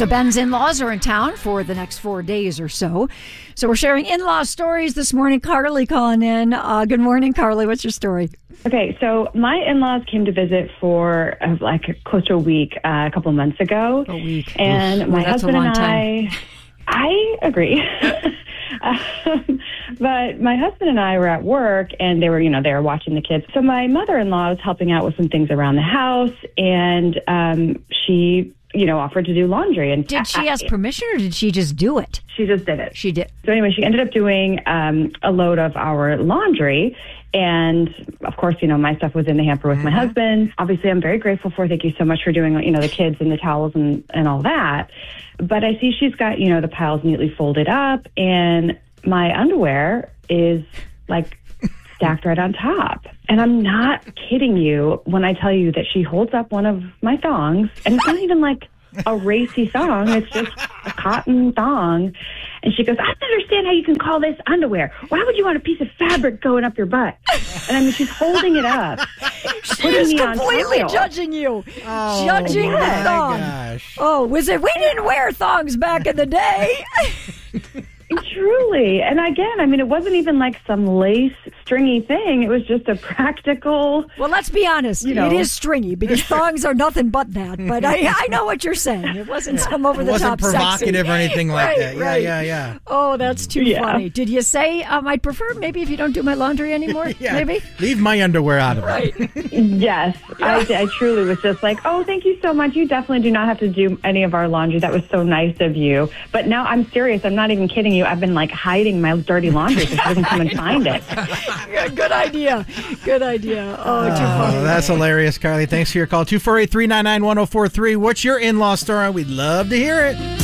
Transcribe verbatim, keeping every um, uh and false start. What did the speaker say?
So Ben's in-laws are in town for the next four days or so. So we're sharing in-law stories this morning. Carly calling in. Uh, good morning, Carly. What's your story? Okay, so my in-laws came to visit for uh, like close to a week uh, a couple of months ago. A week. And Oof. my Well, that's a husband long and time. I, I agree. um, but my husband and I were at work, and they were, you know, they were watching the kids. So my mother-in-law was helping out with some things around the house, and um, she, you know, offered to do laundry. And Did she I- ask permission or did she just do it? She just did it. She did. So anyway, she ended up doing um, a load of our laundry. And of course, you know, my stuff was in the hamper with my husband. Obviously, I'm very grateful for, thank you so much for doing, you know, the kids and the towels and, and all that. But I see she's got, you know, the piles neatly folded up, and my underwear is like stacked right on top. And I'm not kidding you when I tell you that she holds up one of my thongs, and it's not even like a racy thong. It's just a cotton thong. And she goes, I don't understand how you can call this underwear. Why would you want a piece of fabric going up your butt? And I mean, she's holding it up. She is completely judging you. Oh, judging the my thong. gosh. Oh, was it? We didn't wear thongs back in the day. Truly. And again, I mean, it wasn't even like some lace stringy thing. It was just a practical. Well, let's be honest. You know. It is stringy because thongs are nothing but that. But I, I know what you're saying. It wasn't some over It the wasn't top provocative or anything like Right, that. Yeah, right. yeah, yeah. Oh, that's too Yeah. funny. Did you say um, I'd prefer maybe if you don't do my laundry anymore? Yeah. Maybe? Leave my underwear out of it. Right. Yes, I, I truly was just like, oh, thank you so much. You definitely do not have to do any of our laundry. That was so nice of you. But now I'm serious. I'm not even kidding you. I've been like hiding my dirty laundry so she doesn't come and find it. Yeah, good idea. Good idea. Oh, too Oh, funny. that's hilarious, Carly. Thanks for your call. two four eight, three nine nine, one oh four three. What's your in-law story? We'd love to hear it.